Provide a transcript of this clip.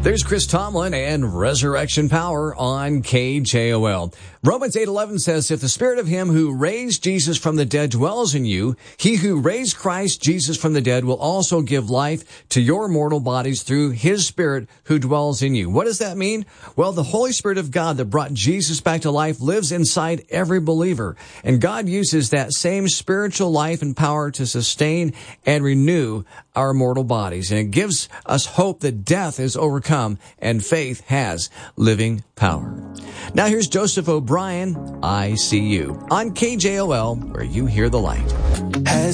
There's Chris Tomlin and Resurrection Power on KJOL. Romans 8:11 says, if the spirit of him who raised Jesus from the dead dwells in you, he who raised Christ Jesus from the dead will also give life to your mortal bodies through his spirit who dwells in you. What does that mean? Well, the Holy Spirit of God that brought Jesus back to life lives inside every believer. And God uses that same spiritual life and power to sustain and renew our mortal bodies. And it gives us hope that death is overcome and faith has living power. Now here's Joseph O'Brien, I See You, on KJOL, where you hear the light.